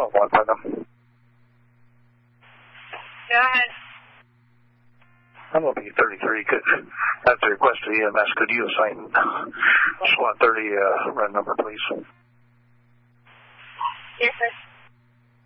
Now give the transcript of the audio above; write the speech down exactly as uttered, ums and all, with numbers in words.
one one, Brenda. Go ahead. I'm going to be thirty-three. Could, that's the request to E M S. Could you assign SWAT thirty uh, run number, please? Yes, sir.